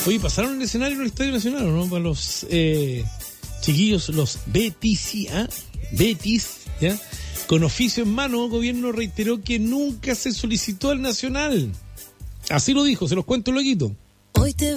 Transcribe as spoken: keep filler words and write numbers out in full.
Oye, ¿pasaron el escenario en el Estadio Nacional o no? Para los eh, chiquillos, los Betis, ¿ah? Betis, ¿ya? Con oficio en mano, el gobierno reiteró que nunca se solicitó al Nacional. Así lo dijo, se los cuento luego. Hoy te